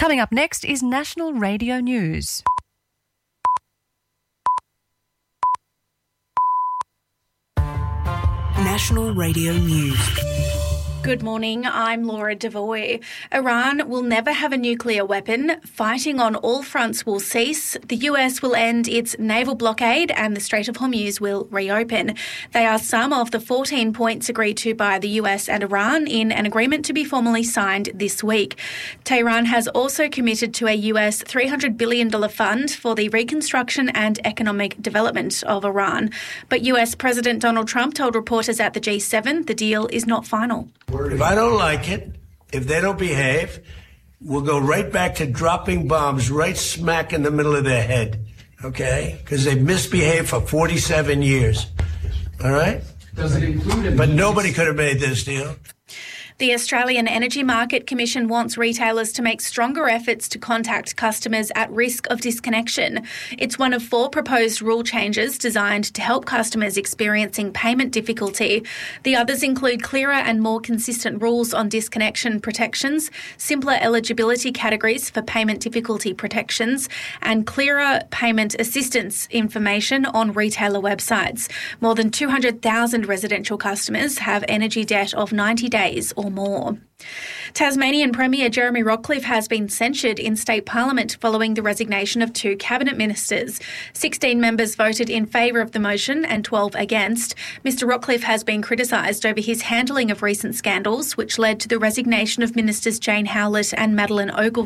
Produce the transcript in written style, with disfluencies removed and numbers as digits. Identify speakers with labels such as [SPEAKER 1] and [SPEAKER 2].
[SPEAKER 1] Coming up next is National Radio News.
[SPEAKER 2] National Radio News.
[SPEAKER 3] Good morning, I'm Laura Devoy. Iran will never have a nuclear weapon. Fighting on all fronts will cease. The US will end its naval blockade and the Strait of Hormuz will reopen. They are some of the 14 points agreed to by the US and Iran in an agreement to be formally signed this week. Tehran has also committed to a US $300 billion fund for the reconstruction and economic development of Iran. But US President Donald Trump told reporters at the G7 the deal is not final.
[SPEAKER 4] If I don't like it, if they don't behave, we'll go right back to dropping bombs right smack in the middle of their head, okay? Because they've misbehaved for 47 years, all right?
[SPEAKER 5] Does it include?
[SPEAKER 4] But nobody could have made this deal.
[SPEAKER 3] The Australian Energy Market Commission wants retailers to make stronger efforts to contact customers at risk of disconnection. It's one of 4 proposed rule changes designed to help customers experiencing payment difficulty. The others include clearer and more consistent rules on disconnection protections, simpler eligibility categories for payment difficulty protections, and clearer payment assistance information on retailer websites. More than 200,000 residential customers have energy debt of 90 days or more. Tasmanian Premier Jeremy Rockliff has been censured in state parliament following the resignation of 2 cabinet ministers. 16 members voted in favour of the motion and 12 against. Mr Rockliff has been criticised over his handling of recent scandals, which led to the resignation of Ministers Jane Howlett and Madeleine Ogilvie.